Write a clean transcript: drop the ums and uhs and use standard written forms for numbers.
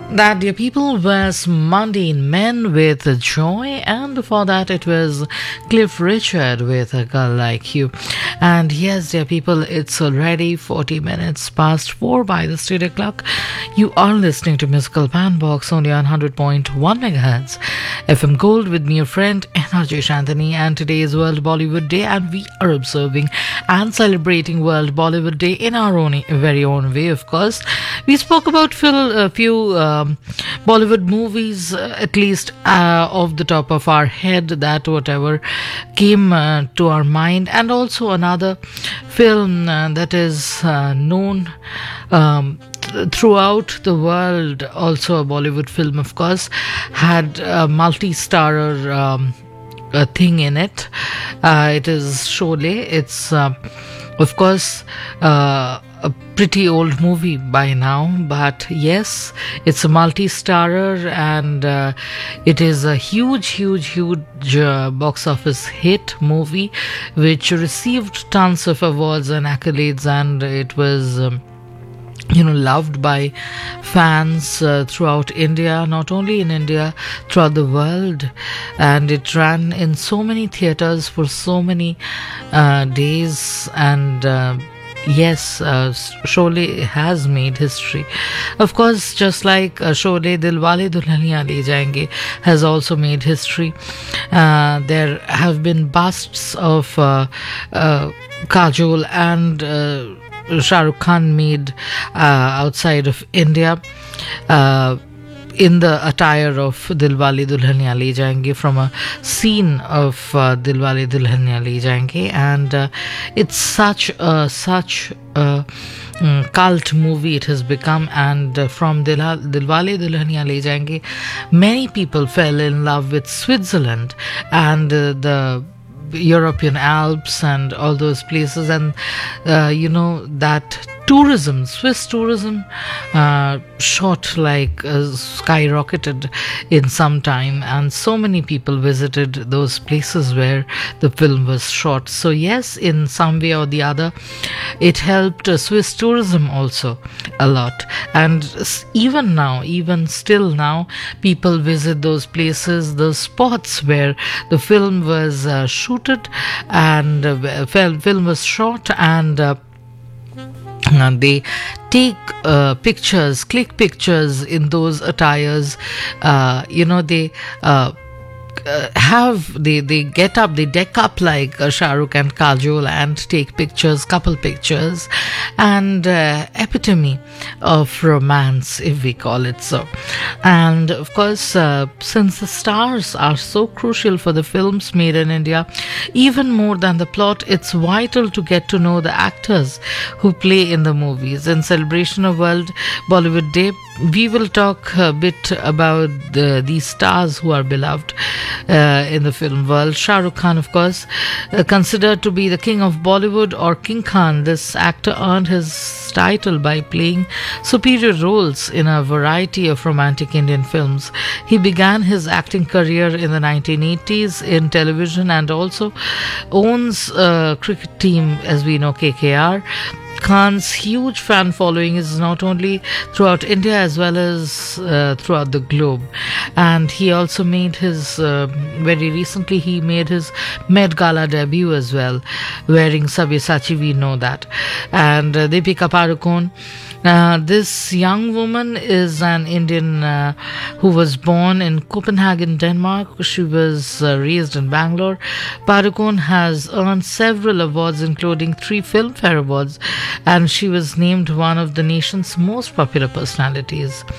That, dear people, was Mundane Men with Joy, and before that it was Cliff Richard with A Girl Like You. And yes, dear people, it's already 40 minutes past 4 by the studio clock. You are listening to Musical Bandbox only on 100.1 megahertz FM Gold with me, your friend NRJ Shantani, and today is World Bollywood Day, and we are observing and celebrating World Bollywood Day in our own very own way, of course. We spoke about a few Bollywood movies, at least off the top of our head, that whatever came to our mind, and also another film that is known throughout the world, also a Bollywood film, of course, had a multi-starrer thing in it. It is Sholay. It's of course a pretty old movie by now, but yes, it's a multi-starrer, and it is a huge box office hit movie which received tons of awards and accolades, and it was loved by fans throughout India, not only in India, throughout the world. And it ran in so many theaters for so many days, and yes, Sholay has made history. Of course, just like Sholay, Dilwale Dulhaniya Le Jayenge has also made history. There have been busts of Kajol and Shah Rukh Khan made outside of India in the attire of Dilwale Dulhaniya Le Jayenge, from a scene of Dilwale Dulhaniya Le Jayenge, and it's such a cult movie it has become. And from Dilwale Dulhaniya Le Jayenge, many people fell in love with Switzerland and the European Alps and all those places, and that tourism, Swiss tourism, shot like skyrocketed in some time, and so many people visited those places where the film was shot. So yes, in some way or the other, it helped Swiss tourism also a lot. And even still now, people visit those places, those spots where the film was shooted and film was shot, and they take pictures, click pictures in those attires. They they get up, they deck up like Shah Rukh and Kajol and take pictures, couple pictures, and epitome of romance, if we call it so. And of course, since the stars are so crucial for the films made in India, even more than the plot, it's vital to get to know the actors who play in the movies. In celebration of World Bollywood Day, we will talk a bit about these stars who are beloved in the film world. Shah Rukh Khan, of course, considered to be the king of Bollywood, or King Khan. This actor earned his title by playing superior roles in a variety of romantic Indian films. He began his acting career in the 1980s in television, and also owns a cricket team, as we know, KKR. Khan's huge fan following is not only throughout India as well as throughout the globe. And he also made his very recently he made his Met Gala debut as well, wearing Sabyasachi, we know that. And Deepika Padukone, this young woman is an Indian who was born in Copenhagen, Denmark. She was raised in Bangalore. Padukone has earned several awards, including 3 Filmfare Awards, and she was named one of the nation's most popular personalities.